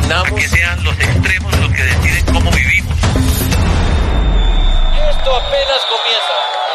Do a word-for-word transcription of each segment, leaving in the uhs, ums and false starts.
condenamos que sean los extremos los que deciden cómo vivimos. Esto apenas comienza.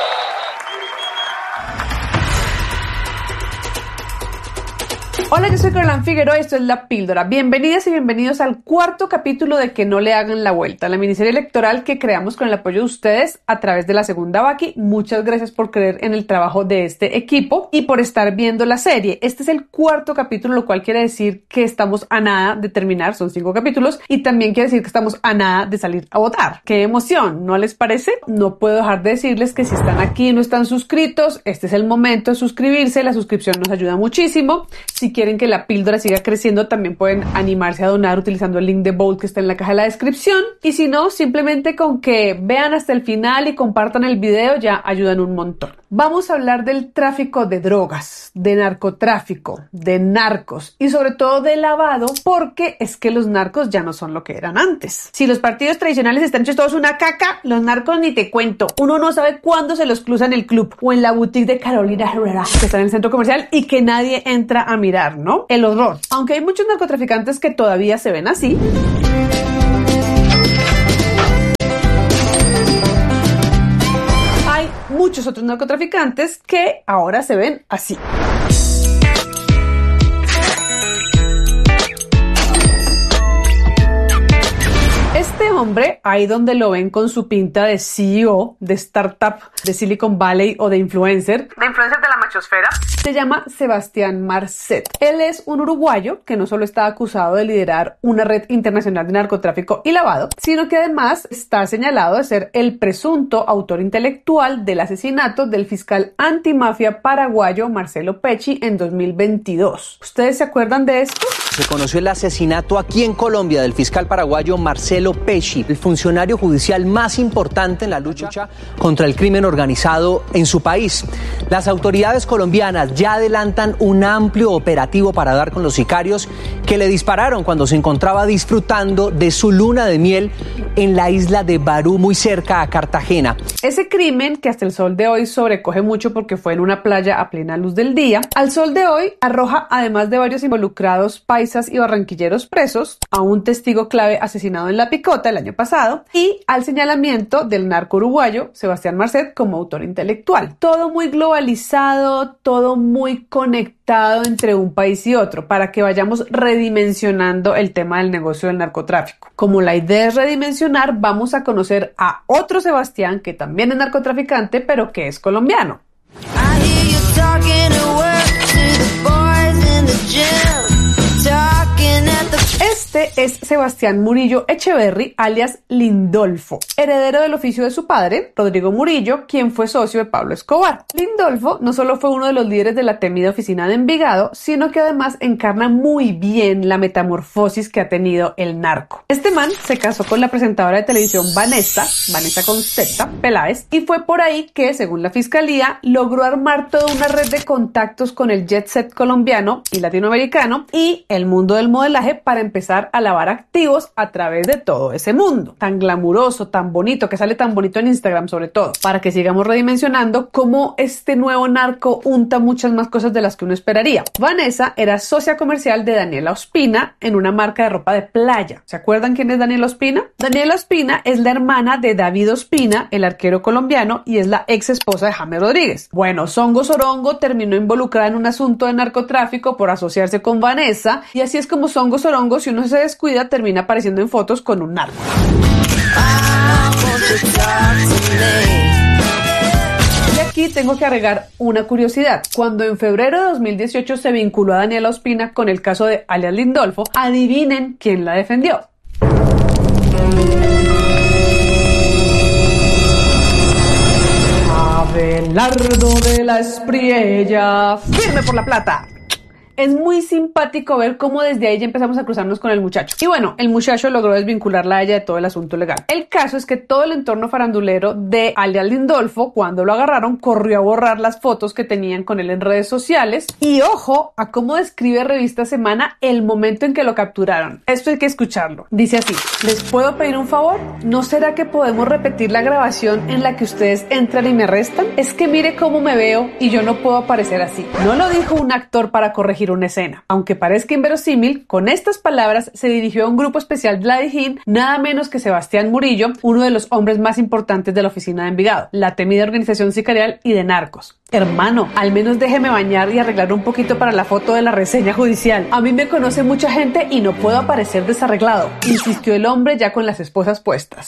Hola, yo soy Caroline Figueroa y esto es La Píldora. Bienvenidas y bienvenidos al cuarto capítulo de Que no le hagan la vuelta, la miniserie electoral que creamos con el apoyo de ustedes a través de la Segunda Vaki. Muchas gracias por creer en el trabajo de este equipo y por estar viendo la serie. Este es el cuarto capítulo, lo cual quiere decir que estamos a nada de terminar, son cinco capítulos, y también quiere decir que estamos a nada de salir a votar. ¡Qué emoción! ¿No les parece? No puedo dejar de decirles que si están aquí y no están suscritos, este es el momento de suscribirse. La suscripción nos ayuda muchísimo. Si quieren quieren que la píldora siga creciendo, también pueden animarse a donar utilizando el link de Bolt que está en la caja de la descripción. Y si no, simplemente con que vean hasta el final y compartan el video ya ayudan un montón. Vamos a hablar del tráfico de drogas, de narcotráfico, de narcos y sobre todo de lavado, porque es que los narcos ya no son lo que eran antes. Si los partidos tradicionales están hechos todos una caca, los narcos ni te cuento. Uno no sabe cuándo se los cruza en el club o en la boutique de Carolina Herrera, que está en el centro comercial y que nadie entra a mirar, ¿no? El horror. Aunque hay muchos narcotraficantes que todavía se ven así, hay muchos otros narcotraficantes que ahora se ven así. Este hombre, ahí donde lo ven con su pinta de C E O, de startup, de Silicon Valley o de influencer, de influencer de la machosfera, se llama Sebastián Marcet. Él es un uruguayo que no solo está acusado de liderar una red internacional de narcotráfico y lavado, sino que además está señalado de ser el presunto autor intelectual del asesinato del fiscal antimafia paraguayo Marcelo Pecci en dos mil veintidós. ¿Ustedes se acuerdan de esto? Se conoció el asesinato aquí en Colombia del fiscal paraguayo Marcelo Pecci, el funcionario judicial más importante en la lucha contra el crimen organizado en su país. Las autoridades colombianas ya adelantan un amplio operativo para dar con los sicarios que le dispararon cuando se encontraba disfrutando de su luna de miel en la isla de Barú, muy cerca a Cartagena. Ese crimen, que hasta el sol de hoy sobrecoge mucho porque fue en una playa a plena luz del día, al sol de hoy arroja, además de varios involucrados paisas y barranquilleros presos, a un testigo clave asesinado en La Picota el año pasado y al señalamiento del narco uruguayo Sebastián Marcet como autor intelectual. Todo muy globalizado, todo muy conectado entre un país y otro para que vayamos redimensionando el tema del negocio del narcotráfico. Como la idea es redimensionar, vamos a conocer a otro Sebastián que también es narcotraficante pero que es colombiano. Este es Sebastián Murillo Echeverry, alias Lindolfo, heredero del oficio de su padre, Rodrigo Murillo, quien fue socio de Pablo Escobar. Lindolfo no solo fue uno de los líderes de la temida oficina de Envigado, sino que además encarna muy bien la metamorfosis que ha tenido el narco. Este man se casó con la presentadora de televisión Vanessa, Vanessa con Z, Peláez, y fue por ahí que, según la fiscalía, logró armar toda una red de contactos con el jet set colombiano y latinoamericano y el mundo del modelaje para empezar a lavar activos a través de todo ese mundo tan glamuroso, tan bonito, que sale tan bonito en Instagram sobre todo, para que sigamos redimensionando cómo este nuevo narco unta muchas más cosas de las que uno esperaría. Vanessa era socia comercial de Daniela Ospina en una marca de ropa de playa. ¿Se acuerdan quién es Daniela Ospina? Daniela Ospina es la hermana de David Ospina, el arquero colombiano, y es la ex esposa de James Rodríguez. Bueno, Songo Sorongo terminó involucrada en un asunto de narcotráfico por asociarse con Vanessa, y así es como Songo Sorongo, si uno se descuida, termina apareciendo en fotos con un narco. Y aquí tengo que agregar una curiosidad. Cuando en febrero de dos mil dieciocho se vinculó a Daniela Ospina con el caso de alias Lindolfo, adivinen quién la defendió. Abelardo de la Espriella, firme por la plata. Es muy simpático ver cómo desde ahí ya empezamos a cruzarnos con el muchacho. Y bueno, el muchacho logró desvincularla a ella de todo el asunto legal. El caso es que todo el entorno farandulero de alias Lindolfo, cuando lo agarraron, corrió a borrar las fotos que tenían con él en redes sociales. Y ojo a cómo describe Revista Semana el momento en que lo capturaron. Esto hay que escucharlo. Dice así: ¿les puedo pedir un favor? ¿No será que podemos repetir la grabación en la que ustedes entran y me arrestan? Es que mire cómo me veo y yo no puedo aparecer así. No lo dijo un actor para corregir corregir una escena. Aunque parezca inverosímil, con estas palabras se dirigió a un grupo especial de la Dijín, nada menos que Sebastián Murillo, uno de los hombres más importantes de la oficina de Envigado, la temida organización sicarial y de narcos. Hermano, al menos déjeme bañar y arreglar un poquito para la foto de la reseña judicial. A mí me conoce mucha gente y no puedo aparecer desarreglado, insistió el hombre ya con las esposas puestas.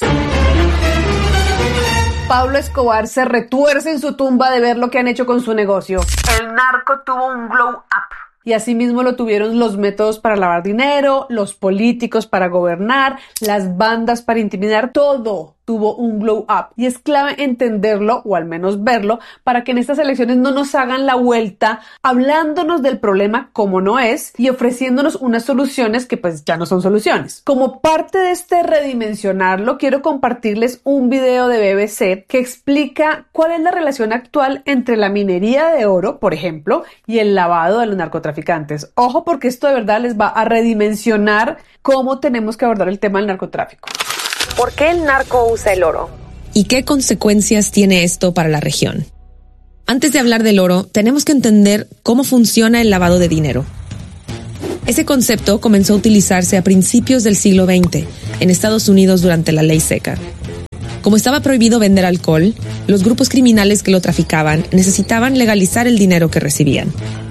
Pablo Escobar se retuerce en su tumba de ver lo que han hecho con su negocio. El narco tuvo un glow up. Y asimismo lo tuvieron los métodos para lavar dinero, los políticos para gobernar, las bandas para intimidar, todo tuvo un glow up. Y es clave entenderlo, o al menos verlo, para que en estas elecciones no nos hagan la vuelta hablándonos del problema como no es y ofreciéndonos unas soluciones que pues ya no son soluciones. Como parte de este redimensionarlo, quiero compartirles un video de B B C que explica cuál es la relación actual entre la minería de oro, por ejemplo, y el lavado de los narcotraficantes. Ojo, porque esto de verdad les va a redimensionar cómo tenemos que abordar el tema del narcotráfico. ¿Por qué el narco usa el oro? ¿Y qué consecuencias tiene esto para la región? Antes de hablar del oro, tenemos que entender cómo funciona el lavado de dinero. Ese concepto comenzó a utilizarse a principios del siglo veinte en Estados Unidos durante la ley seca. Como estaba prohibido vender alcohol, los grupos criminales que lo traficaban necesitaban legalizar el dinero que recibían.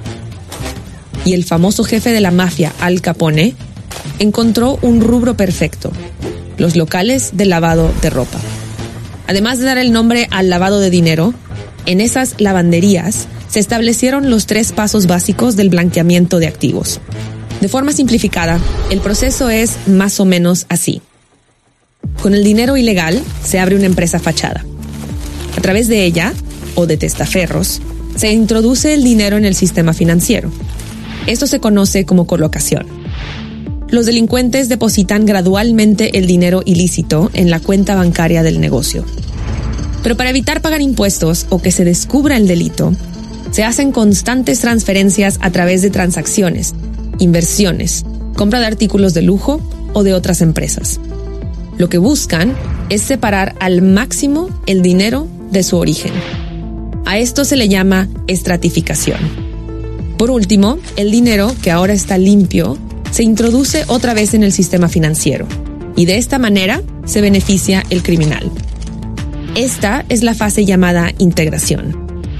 Y el famoso jefe de la mafia, Al Capone, encontró un rubro perfecto: los locales de lavado de ropa. Además de dar el nombre al lavado de dinero, en esas lavanderías se establecieron los tres pasos básicos del blanqueamiento de activos. De forma simplificada, el proceso es más o menos así. Con el dinero ilegal se abre una empresa fachada. A través de ella, o de testaferros, se introduce el dinero en el sistema financiero. Esto se conoce como colocación. Los delincuentes depositan gradualmente el dinero ilícito en la cuenta bancaria del negocio. Pero para evitar pagar impuestos o que se descubra el delito, se hacen constantes transferencias a través de transacciones, inversiones, compra de artículos de lujo o de otras empresas. Lo que buscan es separar al máximo el dinero de su origen. A esto se le llama estratificación. Por último, el dinero, que ahora está limpio, se introduce otra vez en el sistema financiero y de esta manera se beneficia el criminal. Esta es la fase llamada integración.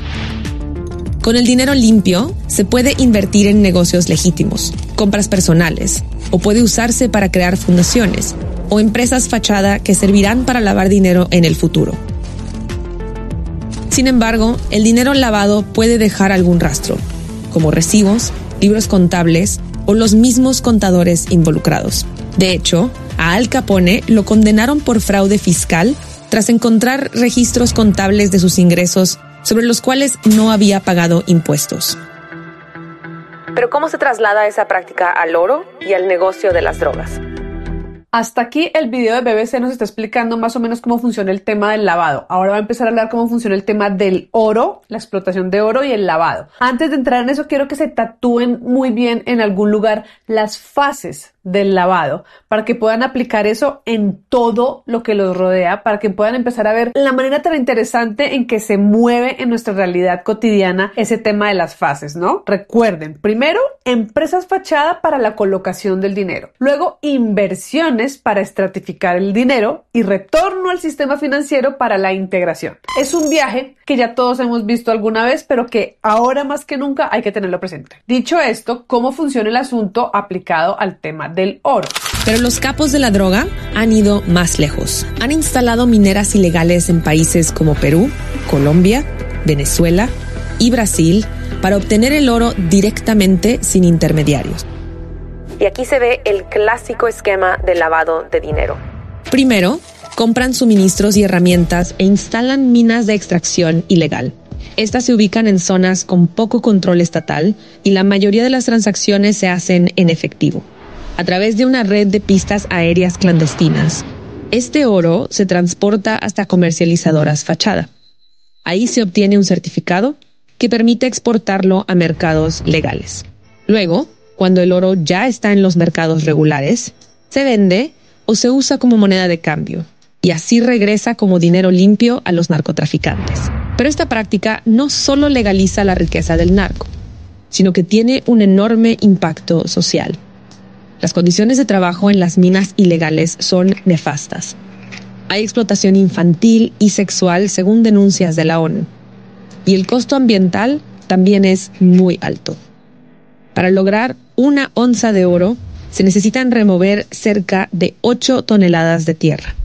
Con el dinero limpio se puede invertir en negocios legítimos, compras personales, o puede usarse para crear fundaciones o empresas fachada que servirán para lavar dinero en el futuro. Sin embargo, el dinero lavado puede dejar algún rastro, como recibos, libros contables o los mismos contadores involucrados. De hecho, a Al Capone lo condenaron por fraude fiscal tras encontrar registros contables de sus ingresos sobre los cuales no había pagado impuestos. ¿Pero cómo se traslada esa práctica al oro y al negocio de las drogas? Hasta aquí el video de B B C nos está explicando más o menos cómo funciona el tema del lavado. Ahora va a empezar a hablar cómo funciona el tema del oro, la explotación de oro y el lavado. Antes de entrar en eso, quiero que se tatúen muy bien en algún lugar las fases del lavado, para que puedan aplicar eso en todo lo que los rodea, para que puedan empezar a ver la manera tan interesante en que se mueve en nuestra realidad cotidiana ese tema de las fases, ¿no? Recuerden, primero, empresas fachada para la colocación del dinero, luego inversiones para estratificar el dinero y retorno al sistema financiero para la integración. Es un viaje que ya todos hemos visto alguna vez, pero que ahora más que nunca hay que tenerlo presente. Dicho esto, ¿cómo funciona el asunto aplicado al tema del oro? Pero los capos de la droga han ido más lejos. Han instalado mineras ilegales en países como Perú, Colombia, Venezuela y Brasil para obtener el oro directamente sin intermediarios. Y aquí se ve el clásico esquema de lavado de dinero. Primero, compran suministros y herramientas e instalan minas de extracción ilegal. Estas se ubican en zonas con poco control estatal y la mayoría de las transacciones se hacen en efectivo, a través de una red de pistas aéreas clandestinas. Este oro se transporta hasta comercializadoras fachada. Ahí se obtiene un certificado que permite exportarlo a mercados legales. Luego, cuando el oro ya está en los mercados regulares, se vende o se usa como moneda de cambio, y así regresa como dinero limpio a los narcotraficantes. Pero esta práctica no solo legaliza la riqueza del narco, sino que tiene un enorme impacto social. Las condiciones de trabajo en las minas ilegales son nefastas. Hay explotación infantil y sexual según denuncias de la ONU. Y el costo ambiental también es muy alto. Para lograr una onza de oro, se necesitan remover cerca de ocho toneladas de tierra.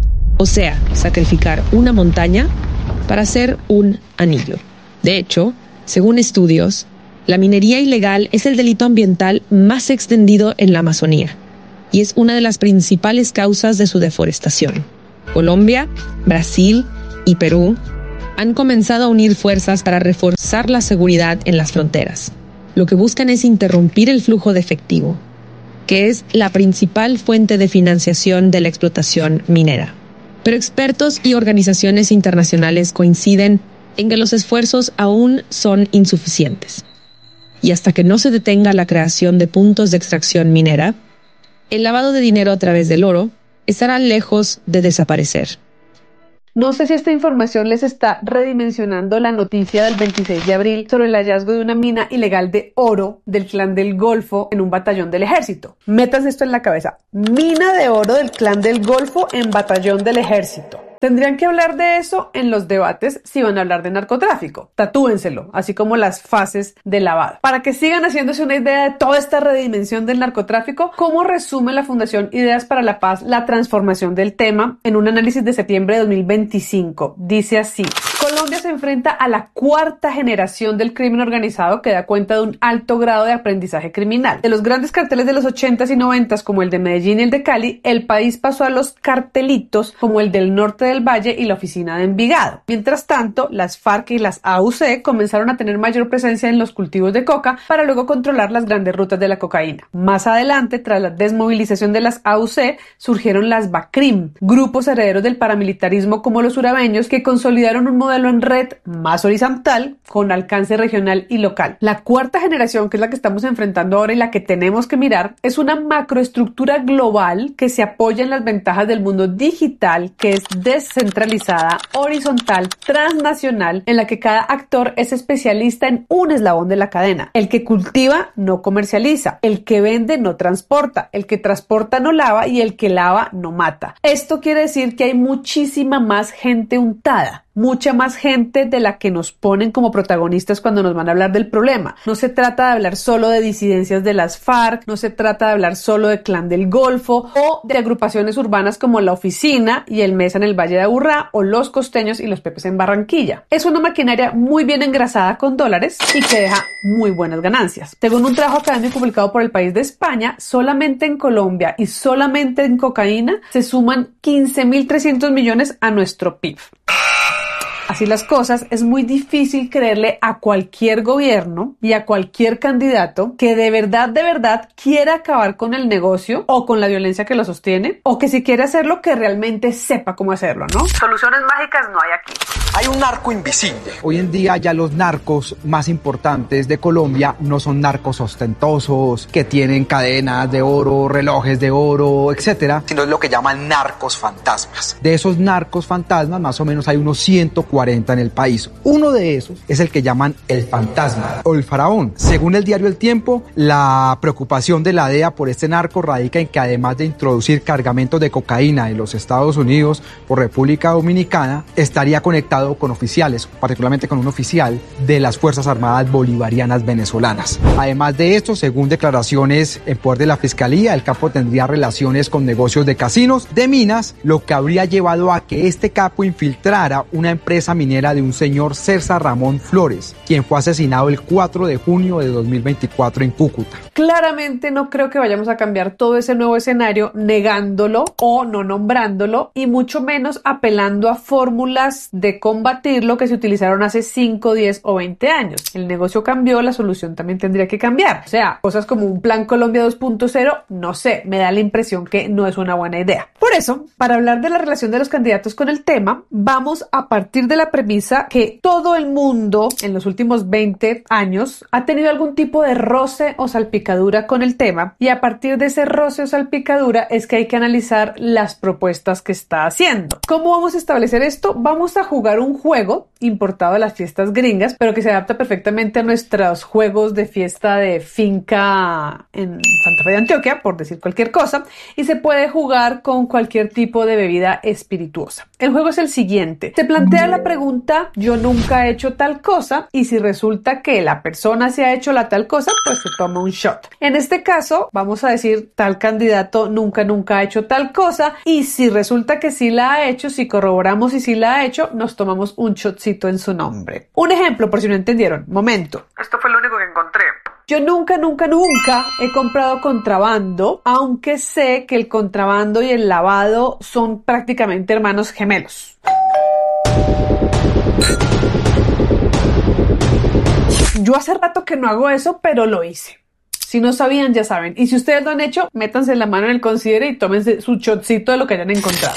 O sea, sacrificar una montaña para hacer un anillo. De hecho, según estudios, la minería ilegal es el delito ambiental más extendido en la Amazonía y es una de las principales causas de su deforestación. Colombia, Brasil y Perú han comenzado a unir fuerzas para reforzar la seguridad en las fronteras. Lo que buscan es interrumpir el flujo de efectivo, que es la principal fuente de financiación de la explotación minera. Pero expertos y organizaciones internacionales coinciden en que los esfuerzos aún son insuficientes. Y hasta que no se detenga la creación de puntos de extracción minera, el lavado de dinero a través del oro estará lejos de desaparecer. No sé si esta información les está redimensionando la noticia del veintiséis de abril sobre el hallazgo de una mina ilegal de oro del Clan del Golfo en un batallón del ejército. Métanse esto en la cabeza. Mina de oro del Clan del Golfo en batallón del ejército. Tendrían que hablar de eso en los debates si van a hablar de narcotráfico. Tatúenselo, así como las fases de lavado. Para que sigan haciéndose una idea de toda esta redimensión del narcotráfico, ¿cómo resume la Fundación Ideas para la Paz la transformación del tema en un análisis de septiembre de dos mil veinticinco? Dice así: Colombia se enfrenta a la cuarta generación del crimen organizado que da cuenta de un alto grado de aprendizaje criminal. De los grandes carteles de los ochentas y noventas como el de Medellín y el de Cali, el país pasó a los cartelitos como el del norte del Valle y la oficina de Envigado. Mientras tanto, las FARC y las A U C comenzaron a tener mayor presencia en los cultivos de coca para luego controlar las grandes rutas de la cocaína. Más adelante, tras la desmovilización de las A U C, surgieron las BACRIM, grupos herederos del paramilitarismo como los urabeños, que consolidaron un modelo en red más horizontal con alcance regional y local. La cuarta generación, que es la que estamos enfrentando ahora y la que tenemos que mirar, es una macroestructura global que se apoya en las ventajas del mundo digital, que es descentralizada, horizontal, transnacional, en la que cada actor es especialista en un eslabón de la cadena. El que cultiva no comercializa, el que vende no transporta, el que transporta no lava y el que lava no mata. Esto quiere decir que hay muchísima más gente untada. Mucha más gente de la que nos ponen como protagonistas cuando nos van a hablar del problema. No se trata de hablar solo de disidencias de las FARC, no se trata de hablar solo de Clan del Golfo o de agrupaciones urbanas como La Oficina y el Mesa en el Valle de Aburrá o Los Costeños y los Pepes en Barranquilla. Es una maquinaria muy bien engrasada con dólares y que deja muy buenas ganancias. Según un trabajo académico publicado por El País de España, solamente en Colombia y solamente en cocaína se suman quince mil trescientos millones a nuestro P I B. Así las cosas, es muy difícil creerle a cualquier gobierno y a cualquier candidato que de verdad, de verdad quiera acabar con el negocio o con la violencia que lo sostiene, o que si quiere hacerlo, que realmente sepa cómo hacerlo, ¿no? Soluciones mágicas no hay aquí. Hay un narco invisible. Hoy en día ya los narcos más importantes de Colombia no son narcos ostentosos, que tienen cadenas de oro, relojes de oro, etcétera, sino es lo que llaman narcos fantasmas. De esos narcos fantasmas, más o menos hay unos ciento cuarenta en el país. Uno de esos es el que llaman el fantasma o el faraón. Según el diario El Tiempo, la preocupación de la D E A por este narco radica en que además de introducir cargamentos de cocaína en los Estados Unidos por República Dominicana, estaría conectado con oficiales, particularmente con un oficial de las Fuerzas Armadas Bolivarianas Venezolanas. Además de esto, según declaraciones en poder de la Fiscalía, el capo tendría relaciones con negocios de casinos, de minas, lo que habría llevado a que este capo infiltrara una empresa minera de un señor César Ramón Flores, quien fue asesinado el cuatro de junio de dos mil veinticuatro en Cúcuta. Claramente no creo que vayamos a cambiar todo ese nuevo escenario negándolo o no nombrándolo, y mucho menos apelando a fórmulas de combatirlo que se utilizaron hace cinco, diez o veinte años. El negocio cambió, la solución también tendría que cambiar. O sea, cosas como un plan Colombia dos punto cero, no sé, me da la impresión que no es una buena idea. Por eso, para hablar de la relación de los candidatos con el tema, vamos a partir de de la premisa que todo el mundo en los últimos veinte años ha tenido algún tipo de roce o salpicadura con el tema, y a partir de ese roce o salpicadura es que hay que analizar las propuestas que está haciendo. ¿Cómo vamos a establecer esto? Vamos a jugar un juego importado de las fiestas gringas, pero que se adapta perfectamente a nuestros juegos de fiesta de finca en Santa Fe de Antioquia, por decir cualquier cosa, y se puede jugar con cualquier tipo de bebida espirituosa. El juego es el siguiente. Se plantea la pregunta, yo nunca he hecho tal cosa, y si resulta que la persona se ha hecho la tal cosa, pues se toma un shot. En este caso, vamos a decir, tal candidato nunca, nunca ha hecho tal cosa, y si resulta que sí la ha hecho, si corroboramos y sí la ha hecho, nos tomamos un shotcito en su nombre. Un ejemplo, por si no entendieron. Momento. Esto fue lo único que encontré. Yo nunca, nunca, nunca he comprado contrabando, aunque sé que el contrabando y el lavado son prácticamente hermanos gemelos. Yo hace rato que no hago eso, pero lo hice. Si no sabían, ya saben. Y si ustedes lo han hecho, métanse la mano en el considere y tómense su shotcito de lo que hayan encontrado.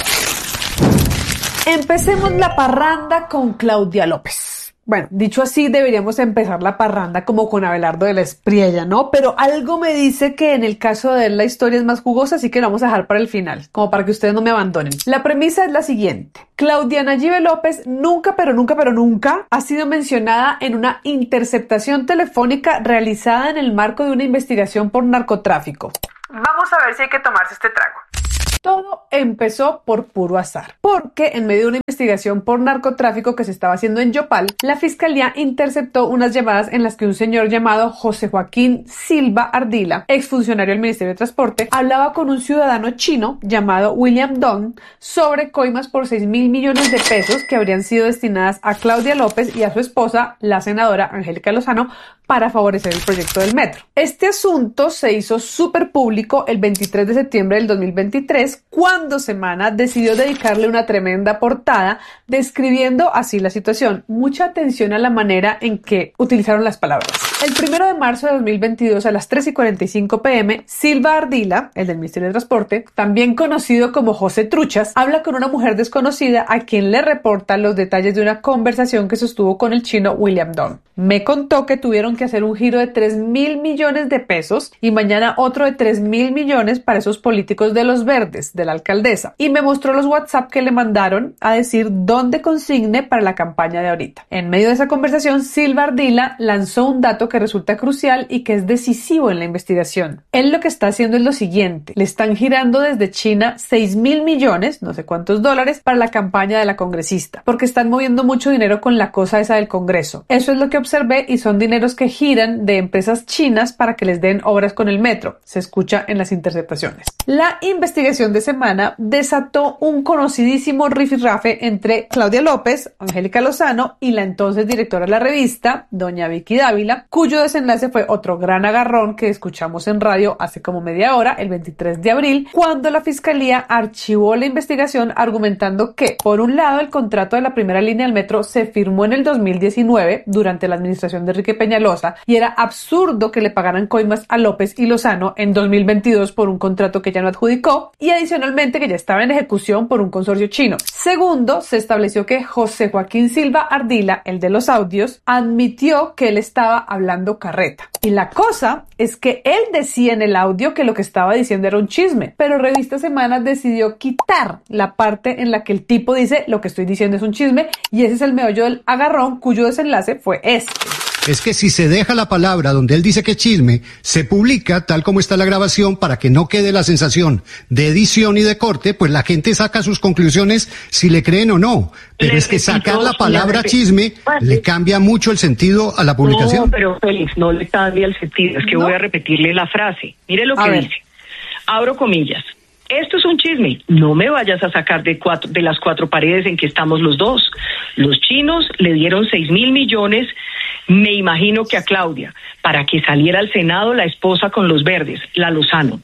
Empecemos la parranda con Claudia López. Bueno, dicho así, deberíamos empezar la parranda como con Abelardo de la Espriella, ¿no? Pero algo me dice que en el caso de él la historia es más jugosa, así que la vamos a dejar para el final, como para que ustedes no me abandonen. La premisa es la siguiente. Claudia Nayibe López nunca, pero nunca, pero nunca ha sido mencionada en una interceptación telefónica realizada en el marco de una investigación por narcotráfico. Vamos a ver si hay que tomarse este trago. Todo empezó por puro azar, porque en medio de una investigación por narcotráfico que se estaba haciendo en Yopal, la fiscalía interceptó unas llamadas en las que un señor llamado José Joaquín Silva Ardila, exfuncionario del Ministerio de Transporte, hablaba con un ciudadano chino llamado William Dong sobre coimas por seis mil millones de pesos que habrían sido destinadas a Claudia López y a su esposa, la senadora Angélica Lozano, para favorecer el proyecto del metro. Este asunto se hizo súper público el veintitrés de septiembre del dos mil veintitrés, cuando Semana decidió dedicarle una tremenda portada describiendo así la situación. Mucha atención a la manera en que utilizaron las palabras. El primero de marzo de dos mil veintidós a las tres y cuarenta y cinco pm, Silva Ardila, el del Ministerio de Transporte, también conocido como José Truchas, habla con una mujer desconocida a quien le reporta los detalles de una conversación que sostuvo con el chino William Dong. Me contó que tuvieron que hacer un giro de tres mil millones de pesos y mañana otro de tres mil millones para esos políticos de los verdes, de la alcaldesa. Y me mostró los WhatsApp que le mandaron a decir dónde consigne para la campaña de ahorita. En medio de esa conversación, Silva Ardila lanzó un dato que resulta crucial y que es decisivo en la investigación. Él lo que está haciendo es lo siguiente. Le están girando desde China seis mil millones, no sé cuántos dólares, para la campaña de la congresista, porque están moviendo mucho dinero con la cosa esa del Congreso. Eso es lo que observé y son dineros que giran de empresas chinas para que les den obras con el metro. Se escucha en las interceptaciones. La investigación de Semana desató un conocidísimo rifirrafe entre Claudia López, Angélica Lozano y la entonces directora de la revista, doña Vicky Dávila, cuyo desenlace fue otro gran agarrón que escuchamos en radio hace como media hora, el veintitrés de abril, cuando la fiscalía archivó la investigación argumentando que, por un lado, el contrato de la primera línea del metro se firmó en el dos mil diecinueve durante la administración de Enrique Peñalosa y era absurdo que le pagaran coimas a López y Lozano en dos mil veintidós por un contrato que ya no adjudicó y adicionalmente que ya estaba en ejecución por un consorcio chino. Segundo, se estableció que José Joaquín Silva Ardila, el de los audios, admitió que él estaba hablando carreta. Y la cosa es que él decía en el audio que lo que estaba diciendo era un chisme, pero Revista Semana decidió quitar la parte en la que el tipo dice lo que estoy diciendo es un chisme y ese es el meollo del agarrón cuyo desenlace fue este. Es que si se deja la palabra donde él dice que es chisme, se publica tal como está la grabación para que no quede la sensación de edición y de corte, pues la gente saca sus conclusiones si le creen o no. Pero le es que sacar la palabra chisme le cambia mucho el sentido a la publicación. No, pero Félix, no le cambia el sentido. Es que ¿no? Voy a repetirle la frase. Mire lo que a dice. Ver. Abro comillas. Esto es un chisme. No me vayas a sacar de cuatro, de las cuatro paredes en que estamos los dos. Los chinos le dieron seis mil millones, me imagino que a Claudia, para que saliera al Senado la esposa con los verdes, la Lozano.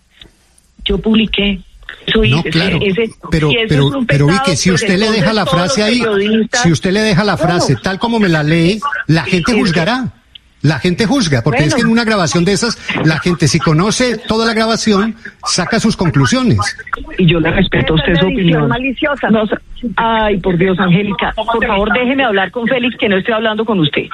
Yo publiqué. Eso no, dice, claro, ese, pero, si pero, es pero vi que si pues usted le deja la frase ahí, si usted le deja la frase tal como me la lee, la gente juzgará. la gente juzga, porque bueno. Es que en una grabación de esas, la gente si conoce toda la grabación, saca sus conclusiones. Y yo le respeto a usted su opinión. Maliciosa. No, ay, por Dios, Angélica, por favor déjeme hablar con Félix, que no estoy hablando con usted.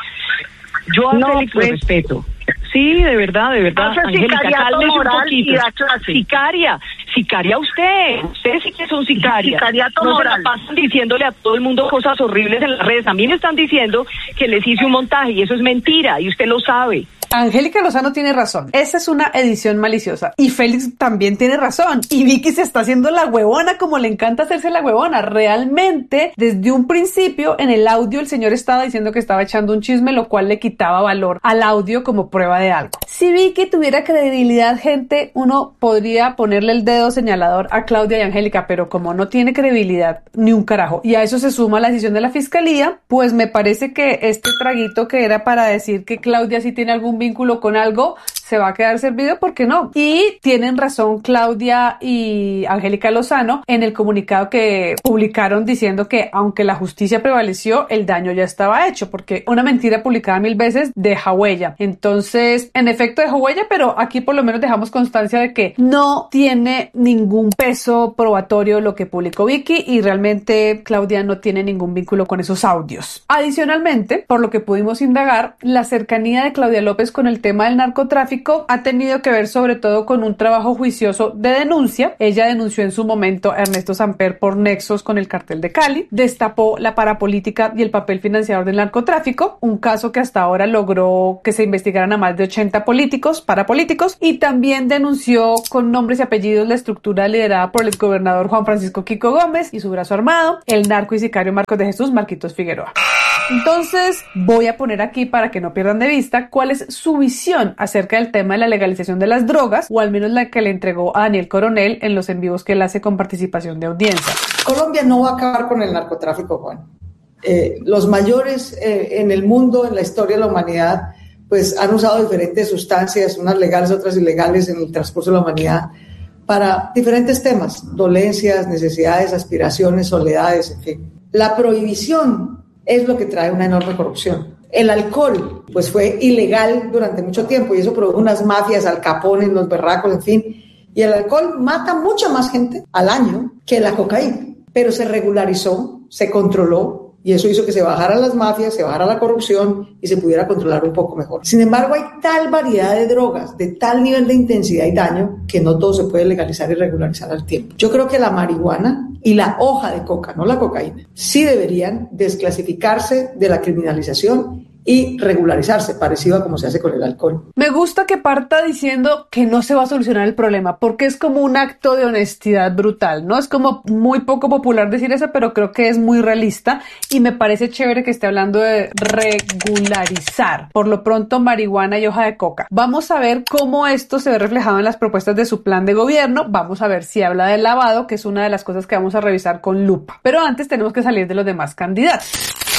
Yo a no, Félix pues, lo respeto. Sí, de verdad, de verdad, Angélica, cálmese un poquito. Sicaria, sicaria usted, ustedes sí que son sicarias. No se la pasan diciéndole a todo el mundo cosas horribles en las redes. A mí me están diciendo que les hice un montaje y eso es mentira y usted lo sabe. Angélica Lozano tiene razón. Esa es una edición maliciosa. Y Félix también tiene razón. Y Vicky se está haciendo la huevona como le encanta hacerse la huevona. Realmente, desde un principio, en el audio el señor estaba diciendo que estaba echando un chisme, lo cual le quitaba valor al audio como prueba de algo. Si Vicky tuviera credibilidad, gente, uno podría ponerle el dedo señalador a Claudia y Angélica, pero como no tiene credibilidad, ni un carajo. Y a eso se suma la decisión de la fiscalía, pues me parece que este traguito que era para decir que Claudia sí tiene algún vínculo con algo, se va a quedar servido, porque no. Y tienen razón Claudia y Angélica Lozano en el comunicado que publicaron diciendo que aunque la justicia prevaleció, el daño ya estaba hecho, porque una mentira publicada mil veces deja huella. Entonces, en efecto dejó huella, pero aquí por lo menos dejamos constancia de que no tiene ningún peso probatorio lo que publicó Vicky y realmente Claudia no tiene ningún vínculo con esos audios. Adicionalmente, por lo que pudimos indagar, la cercanía de Claudia López con el tema del narcotráfico ha tenido que ver sobre todo con un trabajo juicioso de denuncia. Ella denunció en su momento a Ernesto Samper por nexos con el cartel de Cali, destapó la parapolítica y el papel financiador del narcotráfico, un caso que hasta ahora logró que se investigaran a más de ochenta políticos, parapolíticos, y también denunció con nombres y apellidos la estructura liderada por el exgobernador Juan Francisco Kiko Gómez y su brazo armado, el narco y sicario Marcos de Jesús Marquitos Figueroa. Entonces, voy a poner aquí para que no pierdan de vista cuál es su visión acerca del tema de la legalización de las drogas, o al menos la que le entregó a Daniel Coronel en los en vivos que él hace con participación de audiencia. Colombia no va a acabar con el narcotráfico, Juan. Eh, los mayores eh, en el mundo, en la historia de la humanidad, pues han usado diferentes sustancias, unas legales, otras ilegales en el transcurso de la humanidad, para diferentes temas, dolencias, necesidades, aspiraciones, soledades, en fin. La prohibición es lo que trae una enorme corrupción. El alcohol, pues fue ilegal durante mucho tiempo y eso produjo unas mafias, Al Capone, los berracos, en fin. Y el alcohol mata mucha más gente al año que la cocaína, pero se regularizó, se controló y eso hizo que se bajaran las mafias, se bajara la corrupción y se pudiera controlar un poco mejor. Sin embargo, hay tal variedad de drogas, de tal nivel de intensidad y daño, que no todo se puede legalizar y regularizar al tiempo. Yo creo que la marihuana y la hoja de coca, no la cocaína, sí deberían desclasificarse de la criminalización y regularizarse, parecido a como se hace con el alcohol. Me gusta que parta diciendo que no se va a solucionar el problema, porque es como un acto de honestidad brutal, ¿no? Es como muy poco popular decir eso, pero creo que es muy realista y me parece chévere que esté hablando de regularizar. Por lo pronto, marihuana y hoja de coca. Vamos a ver cómo esto se ve reflejado en las propuestas de su plan de gobierno. Vamos a ver si habla del lavado, que es una de las cosas que vamos a revisar con lupa. Pero antes tenemos que salir de los demás candidatos.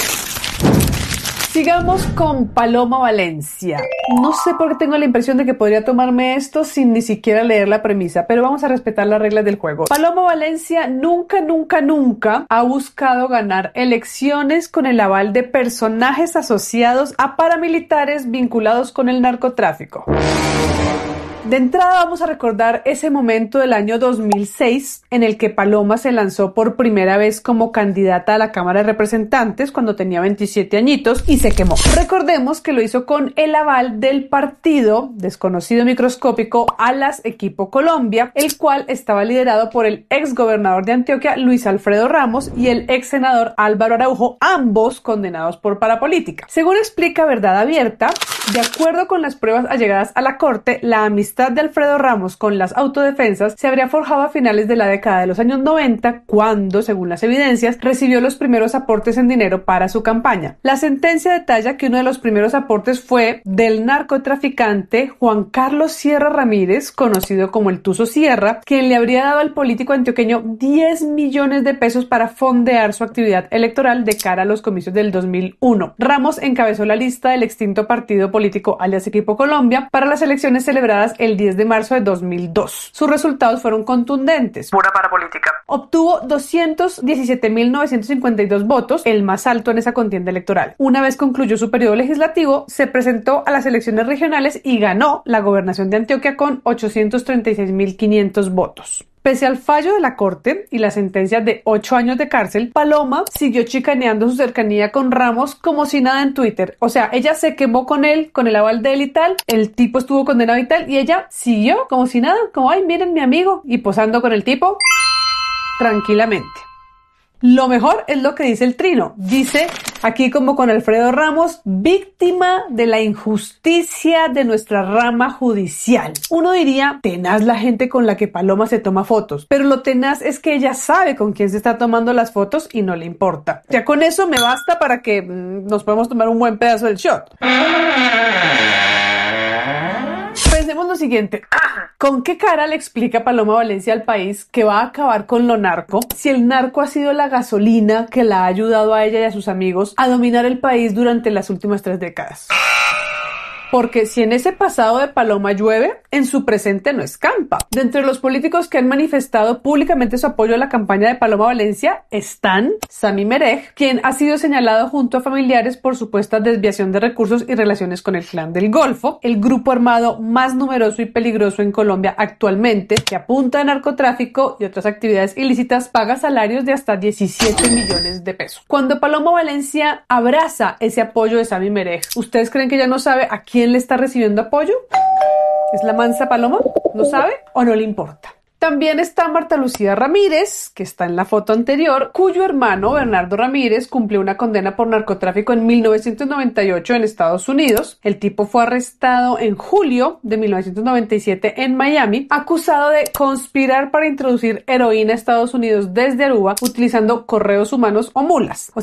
Sigamos con Paloma Valencia. No sé por qué tengo la impresión de que podría tomarme esto sin ni siquiera leer la premisa, pero vamos a respetar las reglas del juego. Paloma Valencia nunca, nunca, nunca ha buscado ganar elecciones con el aval de personajes asociados a paramilitares vinculados con el narcotráfico. De entrada vamos a recordar ese momento del año dos mil seis en el que Paloma se lanzó por primera vez como candidata a la Cámara de Representantes cuando tenía veintisiete añitos y se quemó. Recordemos que lo hizo con el aval del partido desconocido microscópico Alas Equipo Colombia, el cual estaba liderado por el ex gobernador de Antioquia Luis Alfredo Ramos y el ex senador Álvaro Araujo, ambos condenados por parapolítica. Según explica Verdad Abierta, de acuerdo con las pruebas allegadas a la corte, la amistad de Alfredo Ramos con las autodefensas se habría forjado a finales de la década de los años noventa, cuando, según las evidencias, recibió los primeros aportes en dinero para su campaña. La sentencia detalla que uno de los primeros aportes fue del narcotraficante Juan Carlos Sierra Ramírez, conocido como el Tuzo Sierra, quien le habría dado al político antioqueño diez millones de pesos para fondear su actividad electoral de cara a los comicios del dos mil uno. Ramos encabezó la lista del extinto partido político Alias Equipo Colombia para las elecciones celebradas el diez de marzo de dos mil dos. Sus resultados fueron contundentes. Pura parapolítica. Obtuvo doscientos diecisiete mil novecientos cincuenta y dos votos, el más alto en esa contienda electoral. Una vez concluyó su periodo legislativo, se presentó a las elecciones regionales y ganó la gobernación de Antioquia con ochocientos treinta y seis mil quinientos votos. Pese al fallo de la corte y la sentencia de ocho años de cárcel, Paloma siguió chicaneando su cercanía con Ramos como si nada en Twitter. O sea, ella se quemó con él, con el aval de él y tal, el tipo estuvo condenado y tal, y ella siguió como si nada, como, ay, miren mi amigo, y posando con el tipo tranquilamente. Lo mejor es lo que dice el Trino. Dice, aquí como con Alfredo Ramos, víctima de la injusticia de nuestra rama judicial. Uno diría, tenaz la gente con la que Paloma se toma fotos, pero lo tenaz es que ella sabe con quién se está tomando las fotos y no le importa. Ya con eso me basta para que mmm, nos podamos tomar un buen pedazo del shot. Pensemos lo siguiente, ¿con qué cara le explica Paloma Valencia al país que va a acabar con lo narco si el narco ha sido la gasolina que la ha ayudado a ella y a sus amigos a dominar el país durante las últimas tres décadas? Porque si en ese pasado de Paloma llueve, en su presente no escampa. De entre los políticos que han manifestado públicamente su apoyo a la campaña de Paloma Valencia están Sami Merej, quien ha sido señalado junto a familiares por supuesta desviación de recursos y relaciones con el Clan del Golfo, el grupo armado más numeroso y peligroso en Colombia actualmente, que apunta a narcotráfico y otras actividades ilícitas, paga salarios de hasta diecisiete millones de pesos. Cuando Paloma Valencia abraza ese apoyo de Sami Merej, ¿ustedes creen que ella no sabe a quién ¿quién le está recibiendo apoyo? ¿Es la mansa Paloma? ¿No sabe o no le importa? También está Marta Lucía Ramírez, que está en la foto anterior, cuyo hermano Bernardo Ramírez cumplió una condena por narcotráfico en mil novecientos noventa y ocho en Estados Unidos. El tipo fue arrestado en julio de mil novecientos noventa y siete en Miami, acusado de conspirar para introducir heroína a Estados Unidos desde Aruba utilizando correos humanos o mulas. O